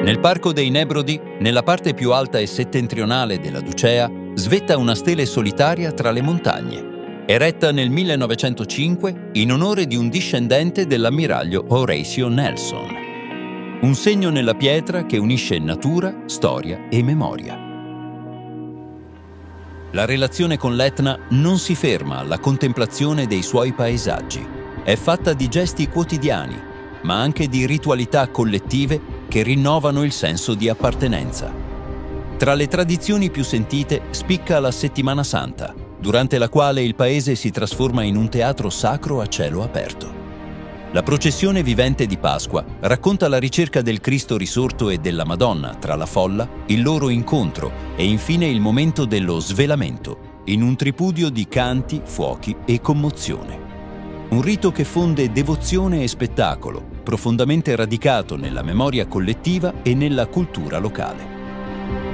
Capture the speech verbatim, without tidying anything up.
Nel Parco dei Nebrodi, nella parte più alta e settentrionale della Ducea, svetta una stele solitaria tra le montagne, eretta nel millenovecentocinque in onore di un discendente dell'ammiraglio Horatio Nelson. Un segno nella pietra che unisce natura, storia e memoria. La relazione con l'Etna non si ferma alla contemplazione dei suoi paesaggi. È fatta di gesti quotidiani, ma anche di ritualità collettive che rinnovano il senso di appartenenza. Tra le tradizioni più sentite spicca la Settimana Santa, durante la quale il paese si trasforma in un teatro sacro a cielo aperto. La processione vivente di Pasqua racconta la ricerca del Cristo risorto e della Madonna tra la folla, il loro incontro e infine il momento dello svelamento, in un tripudio di canti, fuochi e commozione. Un rito che fonde devozione e spettacolo, profondamente radicato nella memoria collettiva e nella cultura locale.